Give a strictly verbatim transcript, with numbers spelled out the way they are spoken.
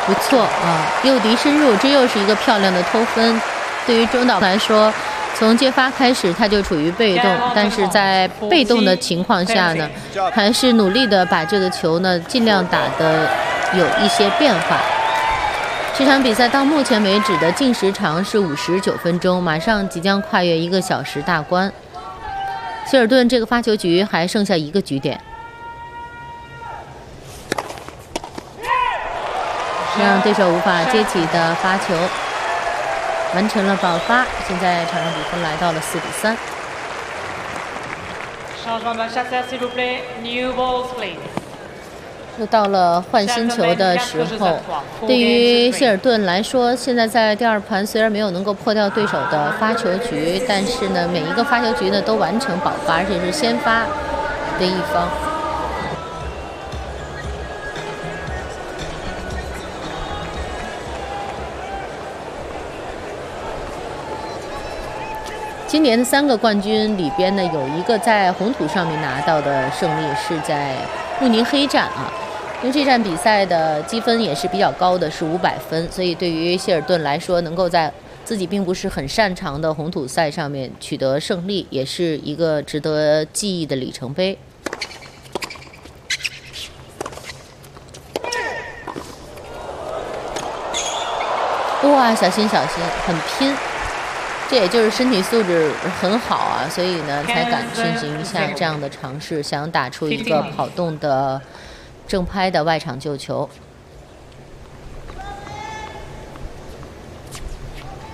不错啊，诱敌深入，这又是一个漂亮的偷分。对于中岛来说，从接发开始他就处于被动，但是在被动的情况下呢，还是努力的把这个球呢尽量打得有一些变化。这场比赛到目前为止的净时长是五十九分钟，马上即将跨越一个小时大关。希尔顿这个发球局还剩下一个局点，让对手无法接起的发球完成了保发。现在场上比分来到了四比三。又到了换新球的时候，对于希尔顿来说，现在在第二盘虽然没有能够破掉对手的发球局，但是呢，每一个发球局呢都完成保发，而且是先发的一方。今年的三个冠军里边呢，有一个在红土上面拿到的胜利是在慕尼黑站啊。因为这站比赛的积分也是比较高的，是五百分，所以对于希尔顿来说，能够在自己并不是很擅长的红土赛上面取得胜利，也是一个值得记忆的里程碑。哇，小心小心，很拼，这也就是身体素质很好啊，所以呢才敢进行一下这样的尝试，想打出一个跑动的正拍的外场救球。